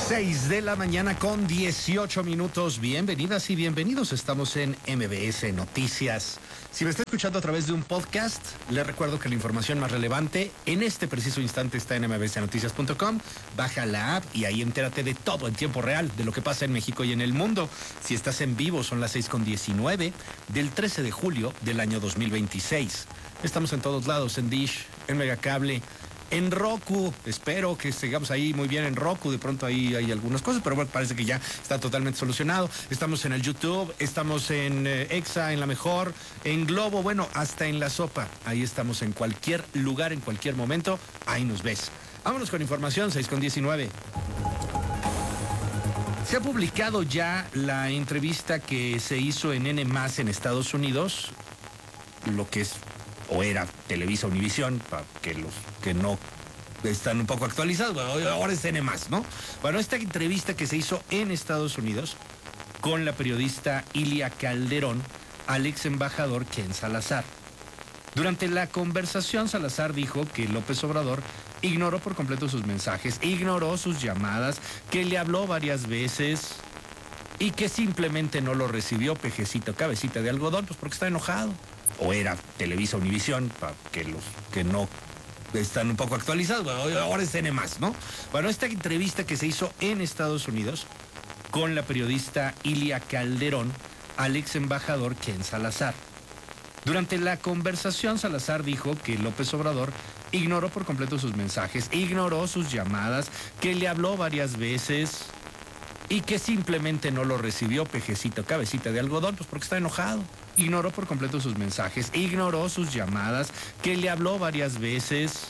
6 de la mañana con 18 minutos. Bienvenidas y bienvenidos. Estamos en MBS Noticias. Si me está escuchando a través de un podcast, le recuerdo que la información más relevante en este preciso instante está en mbsnoticias.com. Baja la app y ahí entérate de todo en tiempo real, de lo que pasa en México y en el mundo. Si estás en vivo, son las 6:19 del 13 de julio del año 2026. Estamos en todos lados, en Dish, en Megacable, en Roku. Espero que sigamos ahí muy bien en Roku. De pronto ahí hay algunas cosas, pero bueno, parece que ya está totalmente solucionado. Estamos en el YouTube, estamos en Exa, en La Mejor, en Globo, bueno, hasta en La Sopa. Ahí estamos en cualquier lugar, en cualquier momento. Ahí nos ves. Vámonos con información, 6:19. Se ha publicado ya la entrevista que se hizo en N+ en Estados Unidos, lo que es o era Televisa Univisión, para que los que no están un poco actualizados, bueno, ahora es N+, ¿no? Bueno, esta entrevista que se hizo en Estados Unidos con la periodista Ilia Calderón al ex embajador Ken Salazar. Durante la conversación, Salazar dijo que López Obrador ignoró por completo sus mensajes, ignoró sus llamadas, que le habló varias veces y que simplemente no lo recibió, pejecito, cabecita de algodón, pues porque está enojado. O era Televisa Univisión, para que los que no están un poco actualizados, bueno, ahora es N+, ¿no? Bueno, esta entrevista que se hizo en Estados Unidos con la periodista Ilia Calderón al ex embajador Ken Salazar. Durante la conversación, Salazar dijo que López Obrador ignoró por completo sus mensajes, ignoró sus llamadas, que le habló varias veces y que simplemente no lo recibió, pejecito, cabecita de algodón, pues porque está enojado. Ignoró por completo sus mensajes, ignoró sus llamadas, que le habló varias veces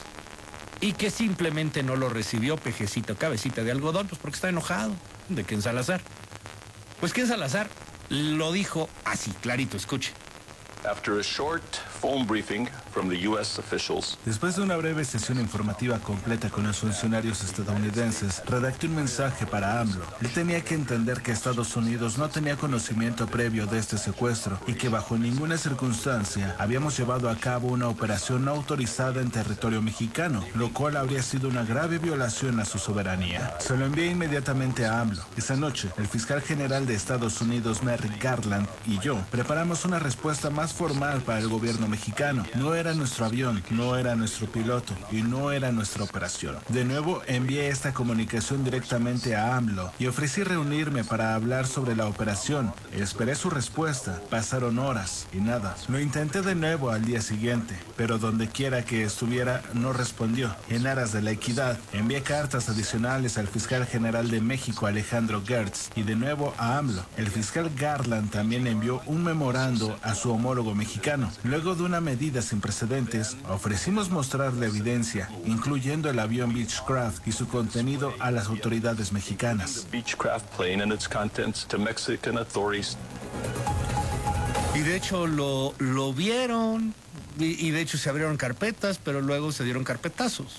y que simplemente no lo recibió, pejecito, cabecita de algodón, pues porque está enojado. ¿De Ken Salazar? Pues Ken Salazar lo dijo así, clarito, escuche. After a short phone briefing from the U.S. officials, después de una breve sesión informativa completa con los funcionarios estadounidenses, redacté un mensaje para AMLO. Él tenía que entender que Estados Unidos no tenía conocimiento previo de este secuestro y que bajo ninguna circunstancia habíamos llevado a cabo una operación no autorizada en territorio mexicano, lo cual habría sido una grave violación a su soberanía. Se lo envié inmediatamente a AMLO. Esa noche, el fiscal general de Estados Unidos, Merrick Garland, y yo preparamos una respuesta más formal para el gobierno mexicano. No era nuestro avión, no era nuestro piloto y no era nuestra operación. De nuevo envié esta comunicación directamente a AMLO y ofrecí reunirme para hablar sobre la operación. Esperé su respuesta. Pasaron horas y nada. Lo intenté de nuevo al día siguiente, pero donde quiera que estuviera no respondió. En aras de la equidad, envié cartas adicionales al fiscal general de México, Alejandro Gertz, y de nuevo a AMLO. El fiscal Garland también envió un memorando a su homólogo mexicano. Luego de una medida sin precedentes, ofrecimos mostrar la evidencia, incluyendo el avión Beechcraft y su contenido, a las autoridades mexicanas. Y de hecho lo vieron, y de hecho se abrieron carpetas, pero luego se dieron carpetazos.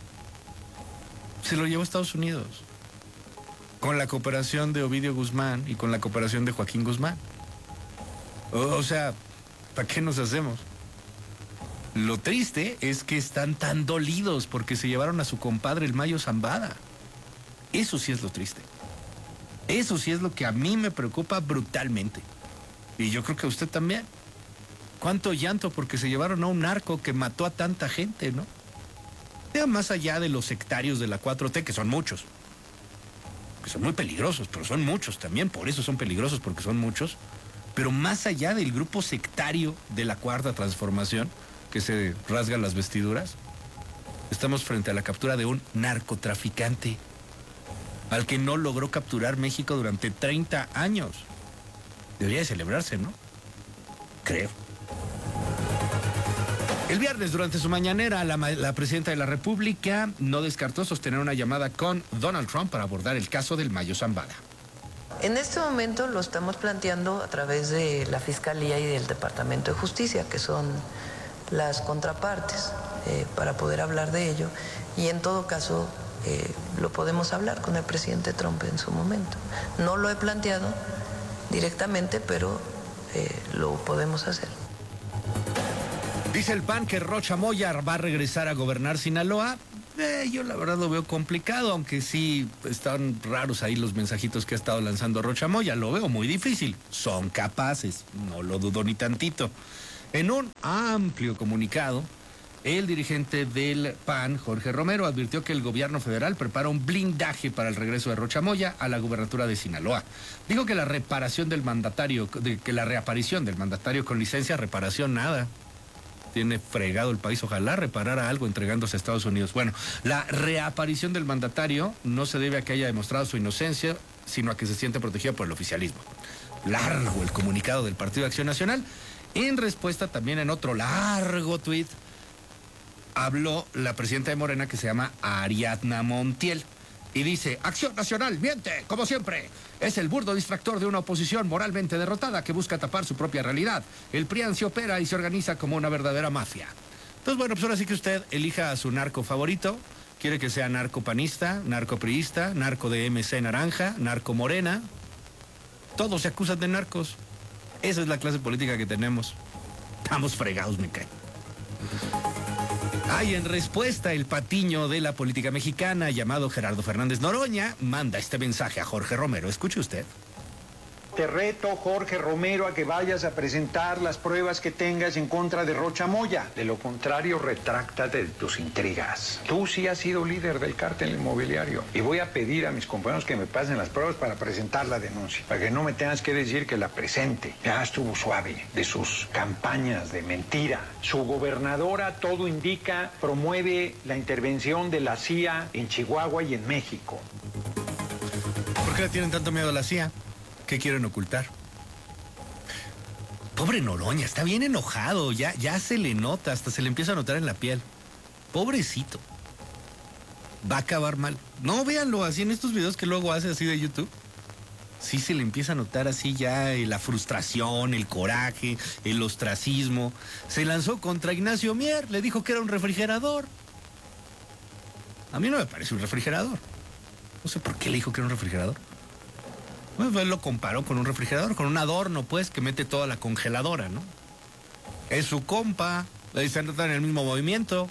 Se lo llevó a Estados Unidos, con la cooperación de Ovidio Guzmán y con la cooperación de Joaquín Guzmán. O sea, ¿para qué nos hacemos? Lo triste es que están tan dolidos porque se llevaron a su compadre el Mayo Zambada. Eso sí es lo triste. Eso sí es lo que a mí me preocupa brutalmente. Y yo creo que a usted también. Cuánto llanto porque se llevaron a un narco que mató a tanta gente, ¿no? Ya más allá de los sectarios de la 4T, que son muchos. Que son muy peligrosos, pero son muchos también. Por eso son peligrosos, porque son muchos. Pero más allá del grupo sectario de la Cuarta Transformación, que se rasga las vestiduras, estamos frente a la captura de un narcotraficante al que no logró capturar México durante 30 años. Debería de celebrarse, ¿no? Creo. El viernes, durante su mañanera, la presidenta de la República no descartó sostener una llamada con Donald Trump para abordar el caso del Mayo Zambada. En este momento lo estamos planteando a través de la Fiscalía y del Departamento de Justicia, que son las contrapartes, para poder hablar de ello. Y en todo caso, lo podemos hablar con el presidente Trump en su momento. No lo he planteado directamente, pero lo podemos hacer. Dice el PAN que Rocha Moya va a regresar a gobernar Sinaloa. Yo la verdad lo veo complicado, aunque sí están raros ahí los mensajitos que ha estado lanzando Rocha Moya. Lo veo muy difícil. Son capaces, no lo dudo ni tantito. En un amplio comunicado, el dirigente del PAN, Jorge Romero, advirtió que el gobierno federal prepara un blindaje para el regreso de Rocha Moya a la gubernatura de Sinaloa. Dijo que la reaparición del mandatario con licencia, reparación nada. Tiene fregado el país, ojalá reparara algo entregándose a Estados Unidos. Bueno, la reaparición del mandatario no se debe a que haya demostrado su inocencia, sino a que se siente protegido por el oficialismo. Largo el comunicado del Partido de Acción Nacional. En respuesta también en otro largo tuit, habló la presidenta de Morena, que se llama Ariadna Montiel, y dice: Acción Nacional miente, como siempre. Es el burdo distractor de una oposición moralmente derrotada que busca tapar su propia realidad. El PRIAN se opera y se organiza como una verdadera mafia. Entonces, bueno, pues ahora sí que usted elija a su narco favorito. ¿Quiere que sea narco panista, narco priista, narco de MC naranja, narco morena? Todos se acusan de narcos. Esa es la clase política que tenemos. Estamos fregados, me cae. En respuesta, el patiño de la política mexicana, llamado Gerardo Fernández Noroña, manda este mensaje a Jorge Romero. Escuche usted. Te reto, Jorge Romero, a que vayas a presentar las pruebas que tengas en contra de Rocha Moya. De lo contrario, retráctate de tus intrigas. Tú sí has sido líder del cártel inmobiliario. Y voy a pedir a mis compañeros que me pasen las pruebas para presentar la denuncia. Para que no me tengas que decir que la presente. Ya estuvo suave de sus campañas de mentira. Su gobernadora, todo indica, promueve la intervención de la CIA en Chihuahua y en México. ¿Por qué le tienen tanto miedo a la CIA? ¿Qué quieren ocultar? Pobre Noroña, está bien enojado, ya se le nota, hasta se le empieza a notar en la piel. Pobrecito. Va a acabar mal. No, véanlo así en estos videos que luego hace así de YouTube. Sí se le empieza a notar así ya la frustración, el coraje, el ostracismo. Se lanzó contra Ignacio Mier, le dijo que era un refrigerador. A mí no me parece un refrigerador. No sé por qué le dijo que era un refrigerador. Bueno, él lo comparó con un refrigerador, con un adorno, pues, que mete toda la congeladora, ¿no? Es su compa, se notan en el mismo movimiento.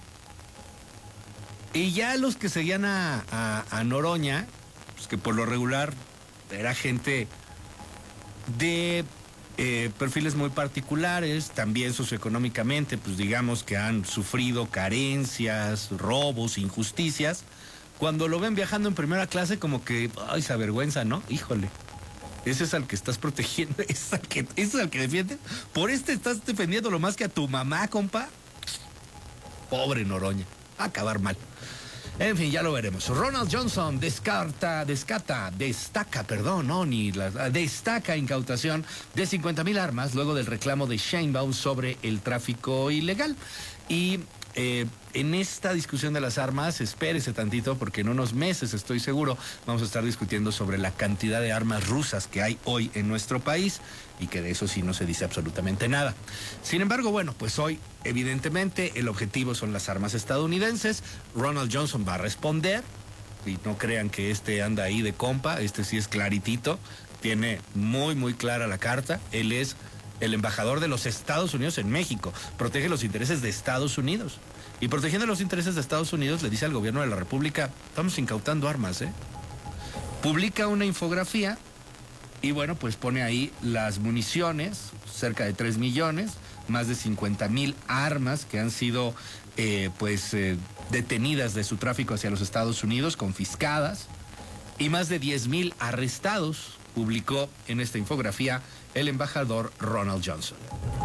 Y ya los que seguían a Noroña, pues que por lo regular era gente de perfiles muy particulares, también socioeconómicamente, pues digamos que han sufrido carencias, robos, injusticias. Cuando lo ven viajando en primera clase, como que, se avergüenza, ¿no? Híjole. Ese es al que estás protegiendo, ese es al que defiendes. Por estás defendiendo lo más que a tu mamá, compa. Pobre Noroña. Va a acabar mal. En fin, ya lo veremos. Ronald Johnson destaca incautación de 50,000 armas luego del reclamo de Sheinbaum sobre el tráfico ilegal. Y en esta discusión de las armas, espérese tantito, porque en unos meses, estoy seguro, vamos a estar discutiendo sobre la cantidad de armas rusas que hay hoy en nuestro país, y que de eso sí no se dice absolutamente nada. Sin embargo, bueno, pues hoy, evidentemente, el objetivo son las armas estadounidenses. Ronald Johnson va a responder, y no crean que anda ahí de compa, sí es claritito, tiene muy, muy clara la carta. Él es el embajador de los Estados Unidos en México, protege los intereses de Estados Unidos. Y protegiendo los intereses de Estados Unidos, le dice al gobierno de la República: estamos incautando armas, Publica una infografía y bueno, pues pone ahí las municiones, cerca de 3 millones, más de 50,000 armas que han sido detenidas de su tráfico hacia los Estados Unidos, confiscadas, y más de 10,000 arrestados, publicó en esta infografía el embajador Ronald Johnson.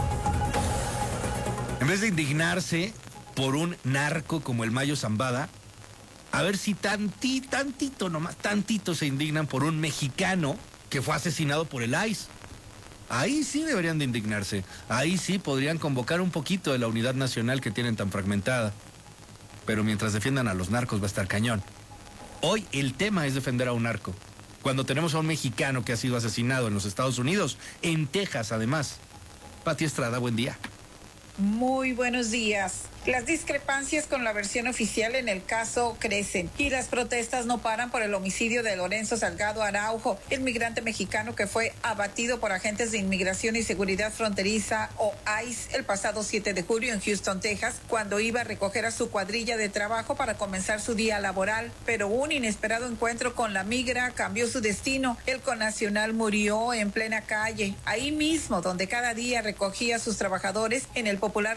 En vez de indignarse por un narco como el Mayo Zambada, a ver si tantito nomás, tantito se indignan por un mexicano que fue asesinado por el ICE. Ahí sí deberían de indignarse. Ahí sí podrían convocar un poquito de la unidad nacional que tienen tan fragmentada. Pero mientras defiendan a los narcos va a estar cañón. Hoy el tema es defender a un narco, cuando tenemos a un mexicano que ha sido asesinado en los Estados Unidos, en Texas además. Pati Estrada, buen día. Muy buenos días. Las discrepancias con la versión oficial en el caso crecen y las protestas no paran por el homicidio de Lorenzo Salgado Araujo, el migrante mexicano que fue abatido por agentes de Inmigración y Seguridad Fronteriza o ICE el pasado 7 de julio en Houston, Texas, cuando iba a recoger a su cuadrilla de trabajo para comenzar su día laboral. Pero un inesperado encuentro con la migra cambió su destino. El connacional murió en plena calle, ahí mismo donde cada día recogía a sus trabajadores en el popular